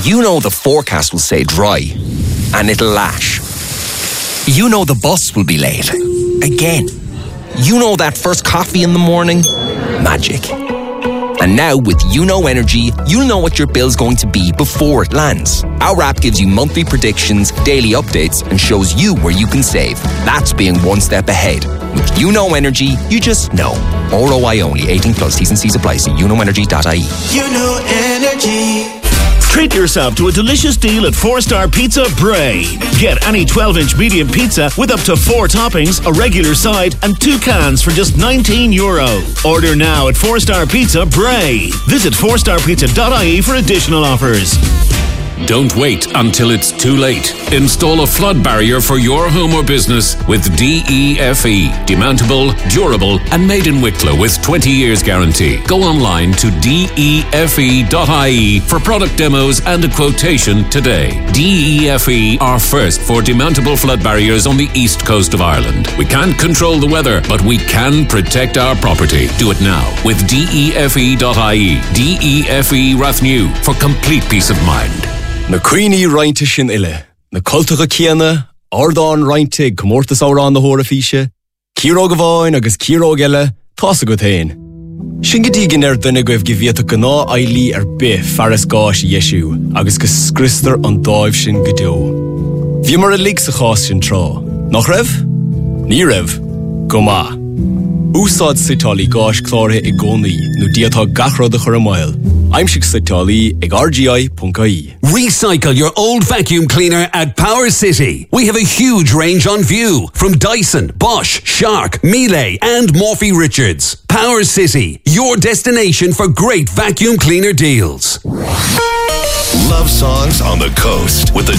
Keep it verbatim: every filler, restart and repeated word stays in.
You know the forecast will say dry, and it'll lash. You know the bus will be late. Again. You know that first coffee in the morning? Magic. And now with You Know Energy, you'll know what your bill's going to be before it lands. Our app gives you monthly predictions, daily updates, and shows you where you can save. That's being one step ahead. With You Know Energy, you just know. R O I only. eighteen plus. T's and C's apply. See you know energy dot I E. You Know Energy. Treat yourself to a delicious deal at Four Star Pizza Bray. Get any twelve inch medium pizza with up to four toppings, a regular side, and two cans for just nineteen euro. Order now at Four Star Pizza Bray. Visit four star pizza dot I E for additional offers. Don't wait until it's too late. Install a flood barrier for your home or business with D E F E. Demountable, durable, and made in Wicklow with twenty years guarantee. Go online to D E F E dot I E for product demos and a quotation today. D E F E are first for demountable flood barriers on the east coast of Ireland. We can't control the weather, but we can protect our property. Do it now with D E F E dot I E. D E F E Rathnew for complete peace of mind. Na cuioine rointe sin ile, na cultacha céanna, ardán rointe comórtas árán na hóra físe, círóg bháin agus círóg eile, tása go tain. Sin go dtí gin ar duine goibh go bhíota go ná ailí ar bith fearras gáis Iesú, agus go scriostar an dáibh sin go deo. Bhí mar a lig sa chás sin trá. Nach raibh? Ní raibh. Go maith. Úsáid sitálaí gáis clártha i gcónaí nó diatá gachrad a chur a mile. Aimsig sitálaí ag R G I dot I E. Recycle your old vacuum cleaner at Power City. We have a huge range on view from Dyson, Bosch, Shark, Miele and Morphy Richards. Power City, your destination for great vacuum cleaner deals. Love songs on the coast with the